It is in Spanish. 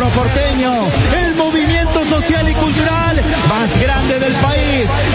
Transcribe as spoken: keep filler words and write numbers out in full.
Porteño, el movimiento social y cultural más grande del país.